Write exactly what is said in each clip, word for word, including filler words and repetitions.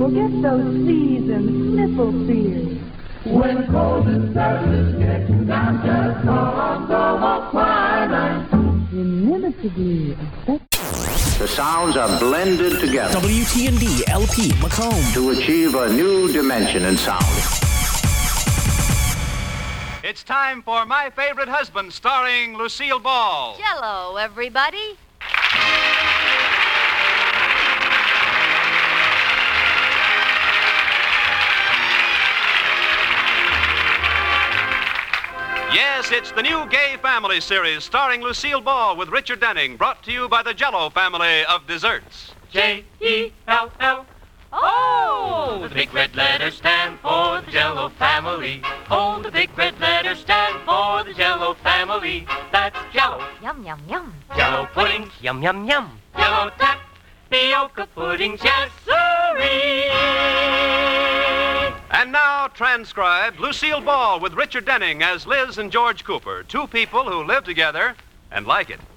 Forget those seasoned sniffle fears. When cold and sadness get you down, just call on Global Twilight. Inimitably effective. The sounds are blended together. W T N D L P Macomb. To achieve a new dimension in sound. It's time for My Favorite Husband, starring Lucille Ball. Jello, everybody. Yes, it's the new Gay Family series starring Lucille Ball with Richard Denning, brought to you by the Jello family of desserts. J E L L. Oh, the big red letters stand for the Jello family. Oh, the big red letters stand for the Jello family. That's Jello. Yum, yum, yum. Jello puddings, yum, yum, yum. Jello tapioca puddings, yes, sirree. And now, transcribed, Lucille Ball with Richard Denning as Liz and George Cooper, two people who live together and like it.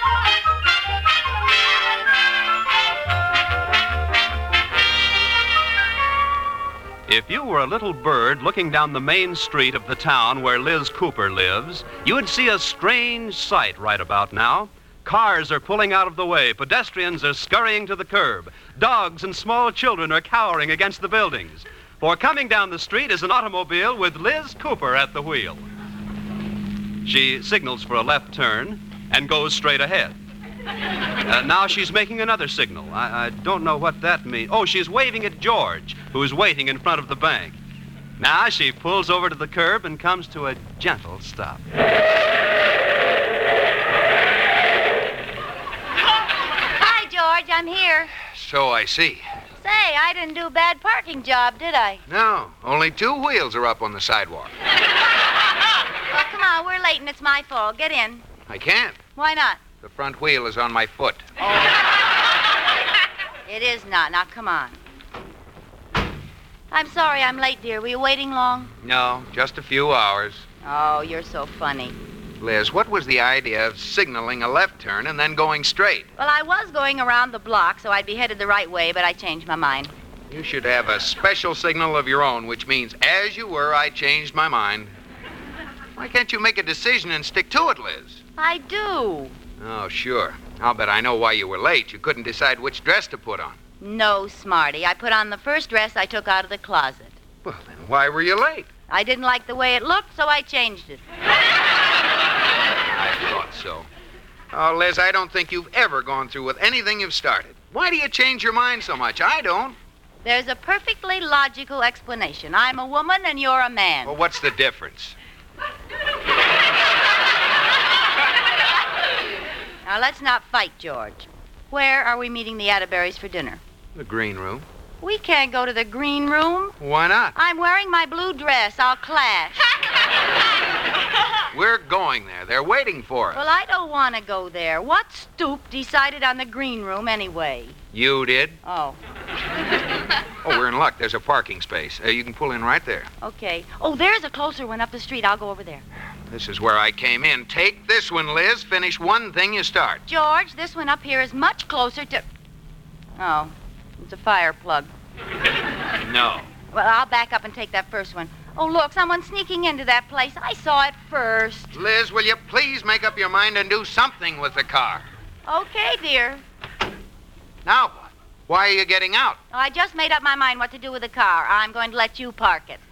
If you were a little bird looking down the main street of the town where Liz Cooper lives, you would see a strange sight right about now. Cars are pulling out of the way. Pedestrians are scurrying to the curb. Dogs and small children are cowering against the buildings. For coming down the street is an automobile with Liz Cooper at the wheel. She signals for a left turn and goes straight ahead. Uh, now she's making another signal. I, I don't know what that means. Oh, she's waving at George, who's waiting in front of the bank. Now she pulls over to the curb and comes to a gentle stop. Hi, George. I'm here. So I see. Say, I didn't do a bad parking job, did I? No, only two wheels are up on the sidewalk. Well, come on. We're late and it's my fault. Get in. I can't. Why not? The front wheel is on my foot. It is not. Now, come on. I'm sorry I'm late, dear. Were you waiting long? No, just a few hours. Oh, you're so funny. Liz, what was the idea of signaling a left turn and then going straight? Well, I was going around the block, so I'd be headed the right way, but I changed my mind. You should have a special signal of your own, which means, as you were, I changed my mind. Why can't you make a decision and stick to it, Liz? I do. Oh, sure. I'll bet I know why you were late. You couldn't decide which dress to put on. No, Smarty. I put on the first dress I took out of the closet. Well, then why were you late? I didn't like the way it looked, so I changed it. I thought so. Oh, Liz, I don't think you've ever gone through with anything you've started. Why do you change your mind so much? I don't. There's a perfectly logical explanation. I'm a woman and you're a man. Well, what's the difference? Now, let's not fight, George. Where are we meeting the Atterberries for dinner? The green room. We can't go to the green room. Why not? I'm wearing my blue dress. I'll clash. We're going there. They're waiting for us. Well, I don't want to go there. What stoop decided on the green room anyway? You did? Oh. Oh, we're in luck. There's a parking space. Uh, you can pull in right there. Okay. Oh, there's a closer one up the street. I'll go over there. This is where I came in. Take this one, Liz. Finish one thing you start. George, this one up here is much closer to... Oh, it's a fire plug. No. Well, I'll back up and take that first one. Oh, look, someone's sneaking into that place. I saw it first. Liz, will you please make up your mind and do something with the car? Okay, dear. Now what? Why are you getting out? Oh, I just made up my mind what to do with the car. I'm going to let you park it.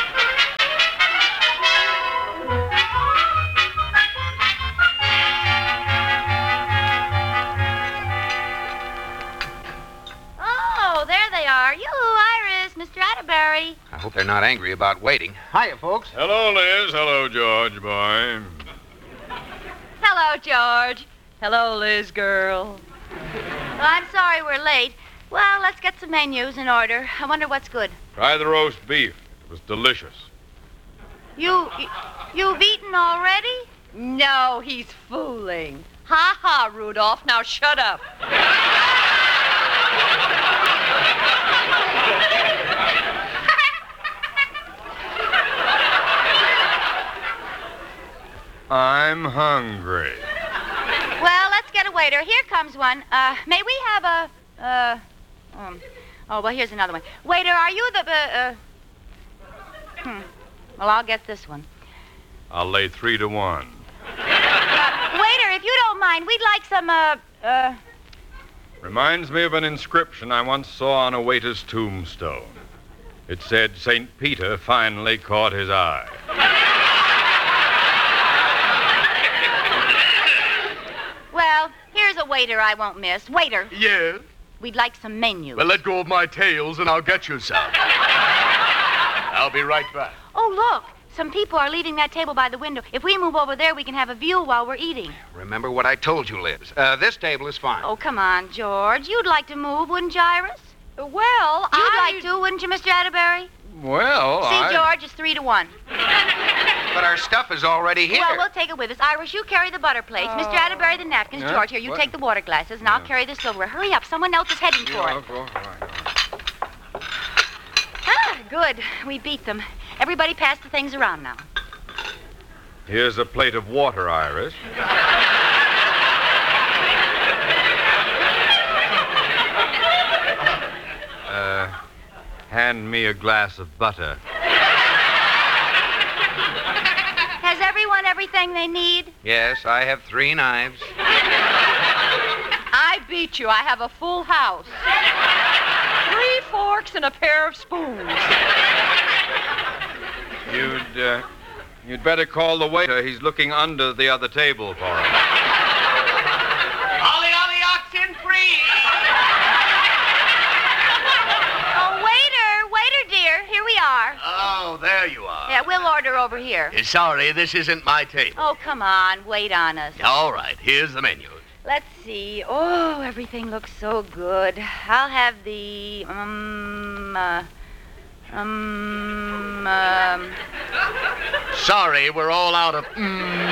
Oh, there they are. Yoo-hoo, Iris, Mister Atterbury. I hope they're not angry about waiting. Hiya, folks. Hello, Liz. Hello, George, boy. Hello, George. Hello, Liz, girl. Well, I'm sorry we're late. Well, let's get some menus in order. I wonder what's good. Try the roast beef. It was delicious. You, you've eaten already? No, he's fooling. Ha ha, Rudolph. Now shut up. I'm hungry. Well, let's get a waiter. Here comes one. Uh, may we have a, uh, um, Oh, well, here's another one. Waiter, are you the... Uh, uh... Hmm. Well, I'll get this one. I'll lay three to one. Uh, waiter, if you don't mind, we'd like some, uh, uh... Reminds me of an inscription I once saw on a waiter's tombstone. It said, Saint Peter finally caught his eye. Well, here's a waiter I won't miss. Waiter, Yes? we'd like some menus. Well, let go of my tails and I'll get you some. I'll be right back. Oh, look. Some people are leaving that table by the window. If we move over there, we can have a view while we're eating. Remember what I told you, Liz. Uh, this table is fine. Oh, come on, George. You'd like to move, wouldn't you, Iris? Well, You'd I... like to, wouldn't you, Mister Atterbury? Well, See, I... George, it's three to one. But our stuff is already here. Well, we'll take it with us. Iris, you carry the butter plates. Mister Atterbury, the napkins. Yeah, George, here, you what? take the water glasses, and I'll Yeah. carry the silverware. Hurry up. Someone else is heading for Yeah, it. go- all right, all right. Ah, good. We beat them. Everybody pass the things around now. Here's a plate of water, Iris. uh, hand me a glass of butter. Has everyone everything they need? Yes, I have three knives. I beat you. I have a full house. Three forks and a pair of spoons. You'd, uh, you'd better call the waiter. He's looking under the other table for him. Ollie, ollie, oxen free! Oh, waiter, waiter, dear. Here we are. Oh, there you are. Yeah, we'll order over here. Uh, Sorry, this isn't my table. Oh, come on. Wait on us. All right, here's the menu. Let's see. Oh, everything looks so good. I'll have the, um, uh, um, um... Sorry, we're all out of... Mm,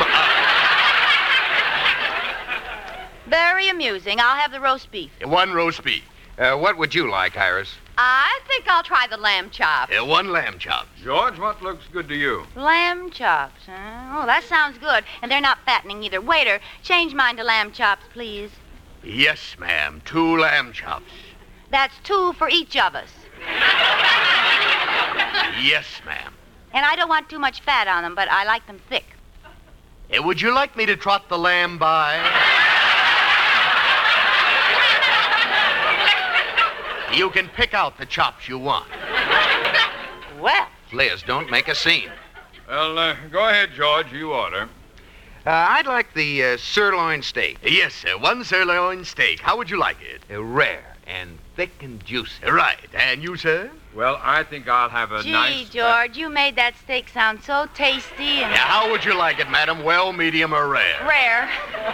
Very amusing. I'll have the roast beef. uh, one roast beef. Uh, what would you like, Iris? I think I'll try the lamb chop. Uh, one lamb chop. George, what looks good to you? Lamb chops, huh? Oh, that sounds good. And they're not fattening either. Waiter, change mine to lamb chops, please. Yes, ma'am. Two lamb chops. That's two for each of us. Yes, ma'am. And I don't want too much fat on them, but I like them thick. Uh, would you like me to trot the lamb by? You can pick out the chops you want. Well, Liz, don't make a scene. Well, uh, go ahead, George. You order. Uh, I'd like the uh, sirloin steak. Yes, sir. One sirloin steak. How would you like it? Uh, rare and thick and juicy. Right. And you, sir? Well, I think I'll have a gee, nice... George, you made that steak sound so tasty and Yeah, how would you like it, madam? Well, medium, or rare? rare.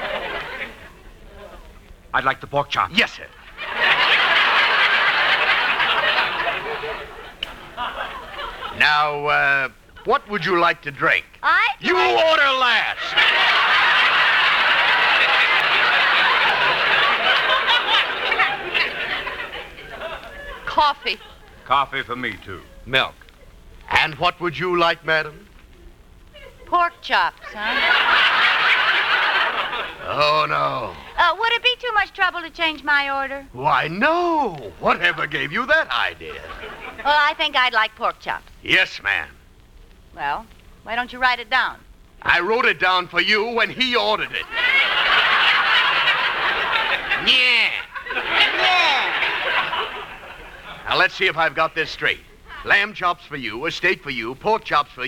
I'd like the pork chop. Yes, sir. Now, uh, what would you like to drink? I You order last. Coffee. Coffee for me, too. Milk. And what would you like, madam? pork chops, huh? Oh, no. Uh, would it be too much trouble to change my order? Why, no. Whatever gave you that idea? Well, I think I'd like pork chops. Yes, ma'am. Well, why don't you write it down? I wrote it down for you when he ordered it. Yeah. Yeah. Now, let's see if I've got this straight. Lamb chops for you, a steak for you, pork chops for you.